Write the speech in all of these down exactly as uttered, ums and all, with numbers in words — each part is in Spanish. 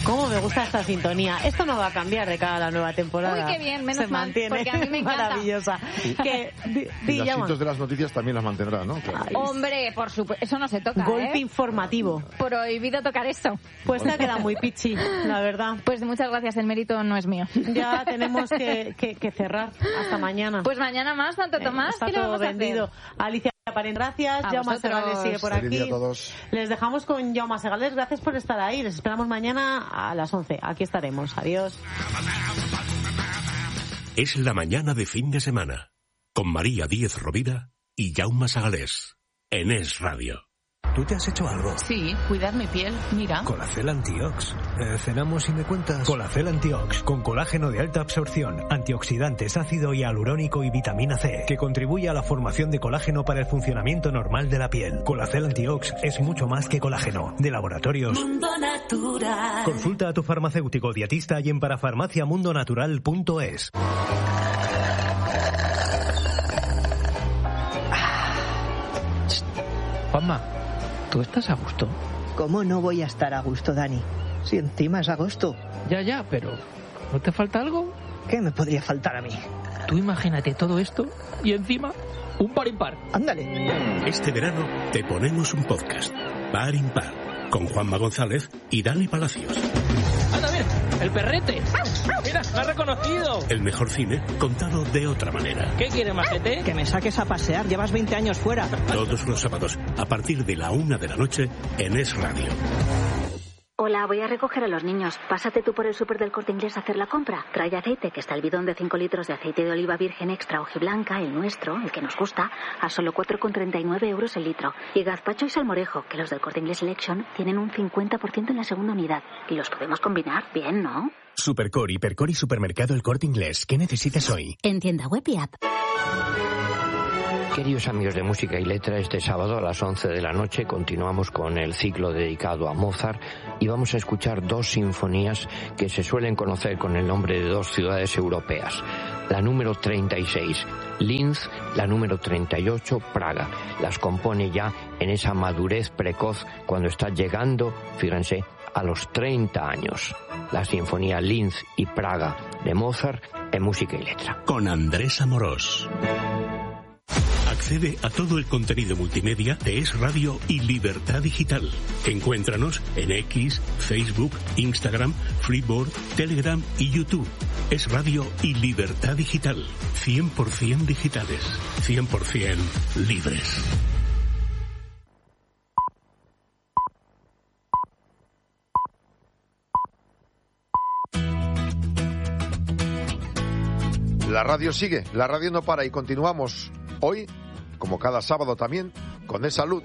¿Cómo me gusta esta sintonía? Esto no va a cambiar de cara a la nueva temporada. Uy, qué bien, menos Se mal, mantiene porque a mí me encanta. maravillosa. Que, di, di, y las llama. hitos de las noticias también las mantendrá, ¿no? Claro. Hombre, por supuesto, eso no se toca, Golpe ¿eh? informativo. Prohibido tocar esto. Pues te ha quedado muy pichi, la verdad. Pues muchas gracias, el mérito no es mío. Ya tenemos que, que, que cerrar. Hasta mañana. Pues mañana más, Santo Tomás, Eh, está ¿qué le todo vamos a vendido. hacer? Alicia Paren, gracias. A Jaume vosotros. Segales sigue por Feliz día aquí. a todos. Les dejamos con Jaume Segales. Gracias por estar ahí. Les esperamos mañana a las once. Aquí estaremos. Adiós. Es la mañana de fin de semana. Con María Díez Rovira y Jaume Segales. En Es Radio. ¿Tú te has hecho algo? Sí, cuidar mi piel, mira. Colacel Antiox. Eh, cenamos y me cuentas. Colacel Antiox, con colágeno de alta absorción, antioxidantes, ácido hialurónico y vitamina C, que contribuye a la formación de colágeno para el funcionamiento normal de la piel. Colacel Antiox es mucho más que colágeno. De Laboratorios Mundo Natural. Consulta a tu farmacéutico dietista y en parafarmaciamundonatural punto es. Juanma, ¿tú estás a gusto? ¿Cómo no voy a estar a gusto, Dani? Si encima es agosto. Ya, ya, pero ¿no te falta algo? ¿Qué me podría faltar a mí? Tú imagínate todo esto y encima un par impar. Ándale. Este verano te ponemos un podcast. Par Impar. Con Juanma González y Dani Palacios. ¡Anda, mira! ¡El perrete! ¡Mira, me ha reconocido! El mejor cine contado de otra manera. ¿Qué quieres, majete? Que me saques a pasear, llevas veinte años fuera. Todos los sábados, a partir de la una de la noche, en Es Radio. Hola, voy a recoger a los niños. Pásate tú por el súper del Corte Inglés a hacer la compra. Trae aceite, que está el bidón de cinco litros de aceite de oliva virgen extra hojiblanca, el nuestro, el que nos gusta, a solo cuatro con treinta y nueve euros el litro. Y gazpacho y salmorejo, que los del Corte Inglés Selection tienen un cincuenta por ciento en la segunda unidad. Y los podemos combinar bien, ¿no? Supercore, Hipercore y Supermercado El Corte Inglés. ¿Qué necesitas hoy? En tienda web y app. Queridos amigos de Música y Letra, este sábado a las once de la noche continuamos con el ciclo dedicado a Mozart y vamos a escuchar dos sinfonías que se suelen conocer con el nombre de dos ciudades europeas. La número treinta y seis, Linz, la número treinta y ocho, Praga. Las compone ya en esa madurez precoz cuando está llegando, fíjense, a los treinta años. La sinfonía Linz y Praga de Mozart en Música y Letra. Con Andrés Amorós. Accede a todo el contenido multimedia de Es Radio y Libertad Digital. Encuéntranos en X, Facebook, Instagram, Freeboard, Telegram y YouTube. Es Radio y Libertad Digital. cien por ciento digitales. cien por ciento libres. La radio sigue, la radio no para y continuamos hoy, como cada sábado también, con Es Salud.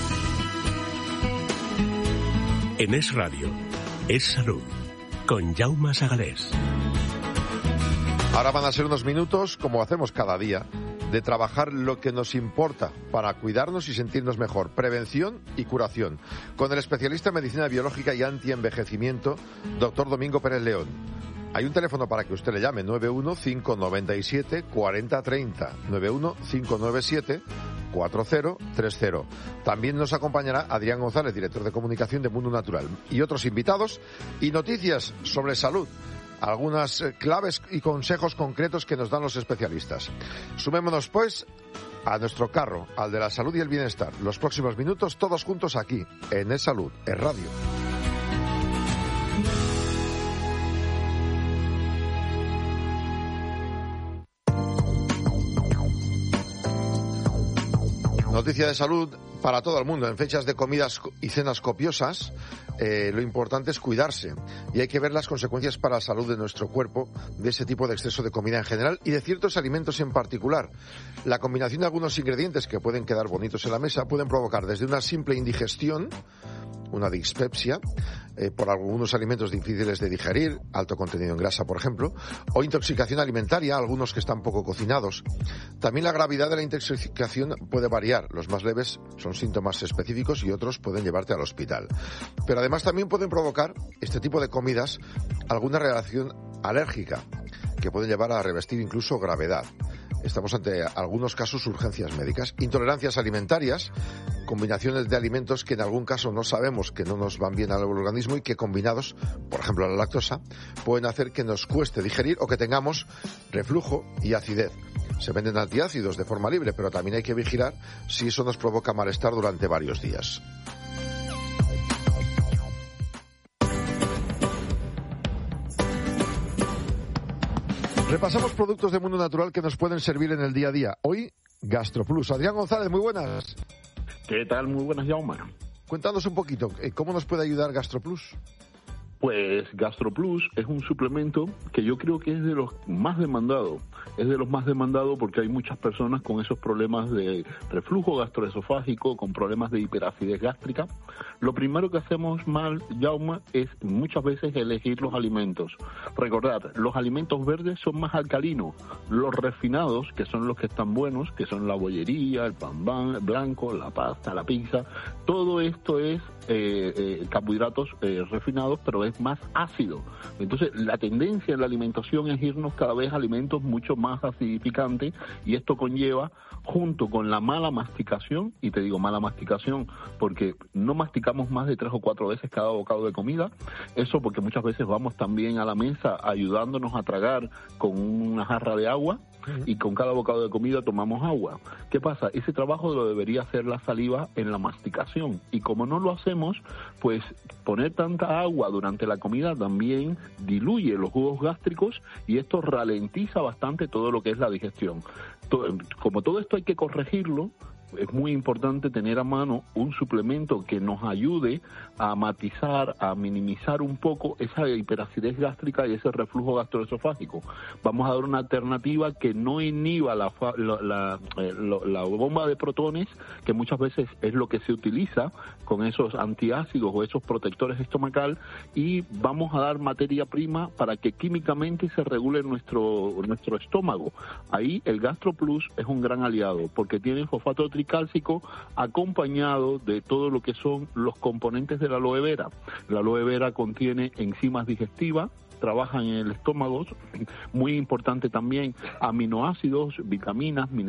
En Es Radio, Es Salud, con Jaume Segales. Ahora van a ser unos minutos, como hacemos cada día, de trabajar lo que nos importa para cuidarnos y sentirnos mejor. Prevención y curación. Con el especialista en medicina biológica y antienvejecimiento, doctor Domingo Pérez León. Hay un teléfono para que usted le llame, nueve uno cinco nueve siete cuatro cero tres cero, nueve uno cinco nueve siete cuatro cero tres cero. También nos acompañará Adrián González, director de comunicación de Mundo Natural, y otros invitados y noticias sobre salud. Algunas claves y consejos concretos que nos dan los especialistas. Sumémonos, pues, a nuestro carro, al de la salud y el bienestar. Los próximos minutos, todos juntos aquí, en Es Salud, en Radio. Noticia de salud para todo el mundo. En fechas de comidas y cenas copiosas, eh, lo importante es cuidarse. Y hay que ver las consecuencias para la salud de nuestro cuerpo de ese tipo de exceso de comida en general y de ciertos alimentos en particular. La combinación de algunos ingredientes que pueden quedar bonitos en la mesa pueden provocar desde una simple indigestión, una dispepsia, eh, por algunos alimentos difíciles de digerir, alto contenido en grasa, por ejemplo, o intoxicación alimentaria, algunos que están poco cocinados. También la gravedad de la intoxicación puede variar. Los más leves son síntomas específicos y otros pueden llevarte al hospital. Pero además también pueden provocar este tipo de comidas alguna reacción alérgica que puede llevar a revestir incluso gravedad. estamos ante algunos casos urgencias médicas. Intolerancias alimentarias, combinaciones de alimentos que en algún caso no sabemos que no nos van bien al organismo y que combinados, por ejemplo la lactosa, pueden hacer que nos cueste digerir o que tengamos reflujo y acidez. Se venden antiácidos de forma libre, pero también hay que vigilar si eso nos provoca malestar durante varios días. Repasamos productos de Mundo Natural que nos pueden servir en el día a día. Hoy, GastroPlus. Adrián González, muy buenas. ¿Qué tal? Muy buenas, Jaume. Cuéntanos un poquito, ¿cómo nos puede ayudar GastroPlus? Pues GastroPlus es un suplemento que yo creo que es de los más demandados. Es de los más demandados porque hay muchas personas con esos problemas de reflujo gastroesofágico, con problemas de hiperacidez gástrica. Lo primero que hacemos mal, Jaume, es muchas veces elegir los alimentos. Recordad, los alimentos verdes son más alcalinos. Los refinados, que son los que están buenos, que son la bollería, el pan blanco, la pasta, la pizza, todo esto es eh, eh, carbohidratos eh, refinados, pero es más ácido. Entonces, la tendencia en la alimentación es irnos cada vez a alimentos mucho más acidificantes, y esto conlleva, junto con la mala masticación, y te digo mala masticación porque no masticamos más de tres o cuatro veces cada bocado de comida, eso porque muchas veces vamos también a la mesa ayudándonos a tragar con una jarra de agua, y con cada bocado de comida tomamos agua. ¿Qué pasa? Ese trabajo lo debería hacer la saliva en la masticación, y como no lo hacemos, pues poner tanta agua durante la comida también diluye los jugos gástricos, y esto ralentiza bastante todo lo que es la digestión. Como todo esto hay que corregirlo, es muy importante tener a mano un suplemento que nos ayude a matizar, a minimizar un poco esa hiperacidez gástrica y ese reflujo gastroesofágico. Vamos a dar una alternativa que no inhiba la, la, la, la bomba de protones, que muchas veces es lo que se utiliza con esos antiácidos o esos protectores estomacal, y vamos a dar materia prima para que químicamente se regule nuestro, nuestro estómago. Ahí el GastroPlus es un gran aliado, porque tiene fosfato tricálcico acompañado de todo lo que son los componentes de la aloe vera. La aloe vera contiene enzimas digestivas, trabajan en el estómago, muy importante también aminoácidos, vitaminas, minerales.